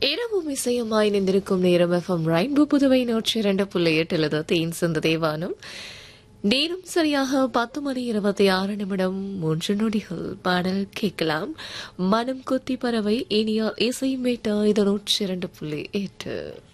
இரவும் இசையுமாய் நின்றிருக்கும் நேரம் FM rainbow Puduvai 102.8 தேன் சிந்த தேவானம். நேரம் சரியாக 10:26 3 நொடிகள். பாடல் கேட்கலாம். மனம் கொத்தி பறவை இனிய இசை மேட்டா இது 102.8.